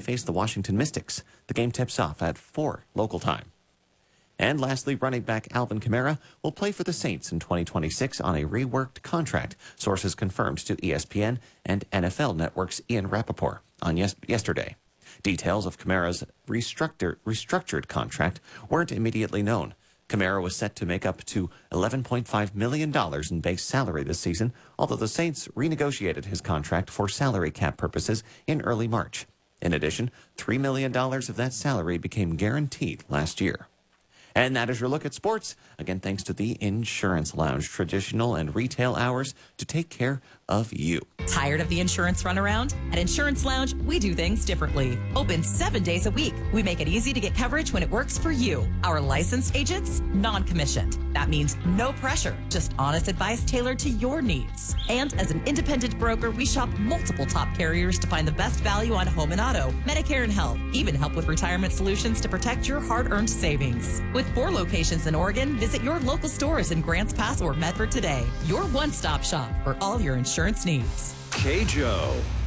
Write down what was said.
face the Washington Mystics. The game tips off at 4 local time. And lastly, running back Alvin Kamara will play for the Saints in 2026 on a reworked contract, sources confirmed to ESPN and NFL Network's Ian Rappaport on yesterday. Details of Kamara's restructured contract weren't immediately known. Kamara was set to make up to $11.5 million in base salary this season, although the Saints renegotiated his contract for salary cap purposes in early March. In addition, $3 million of that salary became guaranteed last year. And that is your look at sports. Again, thanks to the Insurance Lounge, traditional and retail hours to take care of you. Tired of the insurance runaround? At Insurance Lounge, we do things differently. Open 7 days a week. We make it easy to get coverage when it works for you. Our licensed agents, non-commissioned. That means no pressure, just honest advice tailored to your needs. And as an independent broker, we shop multiple top carriers to find the best value on home and auto, Medicare and health, even help with retirement solutions to protect your hard-earned savings. With 4 locations in Oregon, visit your local stores in Grants Pass or Medford today. Your one-stop shop for all your insurance needs. KJO.